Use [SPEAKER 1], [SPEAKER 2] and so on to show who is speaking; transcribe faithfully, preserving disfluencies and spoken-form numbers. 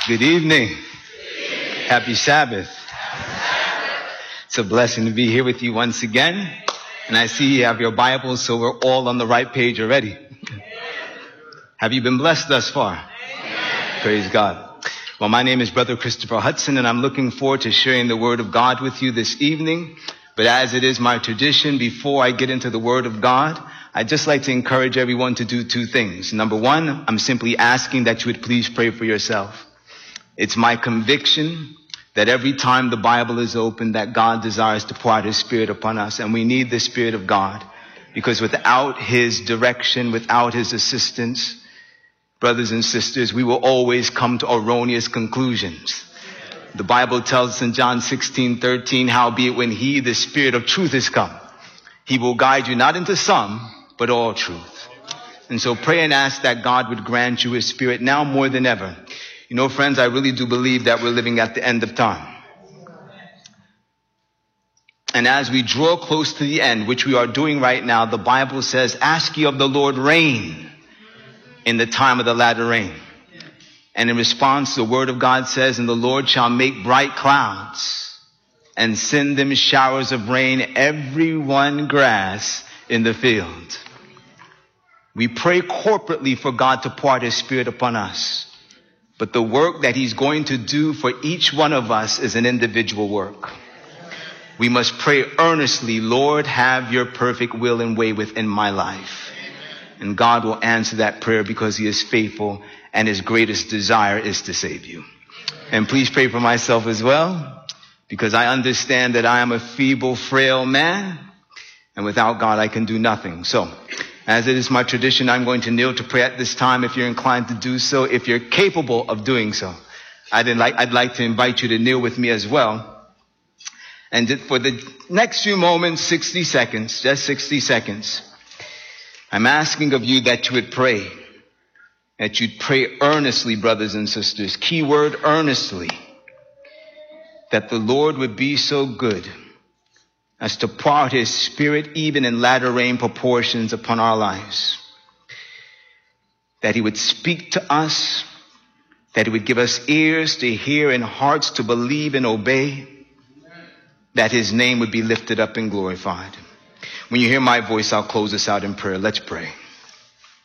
[SPEAKER 1] Good evening. Happy Sabbath. It's a blessing to be here with you once again. And I see you have your Bibles, so we're all on the right page already. Have you been blessed thus far? Praise God. Well, my name is Brother Christopher Hudson, and I'm looking forward to sharing the Word of God with you this evening. But as it is my tradition, before I get into the Word of God, I'd just like to encourage everyone to do two things. Number one, I'm simply asking that you would please pray for yourself. It's my conviction that every time the Bible is open, that God desires to pour out His Spirit upon us. And we need the Spirit of God, because without His direction, without His assistance, brothers and sisters, we will always come to erroneous conclusions. The Bible tells us in John sixteen thirteen, howbeit when He, the Spirit of truth, is come, He will guide you not into some, but all truth. And so pray and ask that God would grant you His Spirit now more than ever. You know, friends, I really do believe that we're living at the end of time. And as we draw close to the end, which we are doing right now, the Bible says, ask ye of the Lord rain in the time of the latter rain. And in response, the Word of God says, and the Lord shall make bright clouds and send them showers of rain, every one grass in the field. We pray corporately for God to pour out His Spirit upon us. But the work that He's going to do for each one of us is an individual work. We must pray earnestly, Lord, have your perfect will and way within my life. And God will answer that prayer because He is faithful and His greatest desire is to save you. And please pray for myself as well, because I understand that I am a feeble, frail man, and without God I can do nothing. So, as it is my tradition, I'm going to kneel to pray at this time. If you're inclined to do so, if you're capable of doing so, I'd like, I'd like to invite you to kneel with me as well. And for the next few moments, sixty seconds, just sixty seconds, I'm asking of you that you would pray, that you'd pray earnestly, brothers and sisters, keyword earnestly, that the Lord would be so good as to pour out His Spirit even in latter rain proportions upon our lives. That He would speak to us, that He would give us ears to hear and hearts to believe and obey, that His name would be lifted up and glorified. When you hear my voice, I'll close this out in prayer. Let's pray.